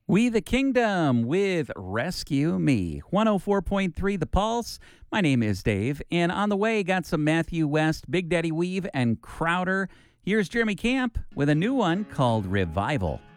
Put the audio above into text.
We the Kingdom with Rescue Me. 104.3 The Pulse. My name is Dave. And on the way, got some Matthew West, Big Daddy Weave, and Crowder. Here's Jeremy Camp with a new one called Revival.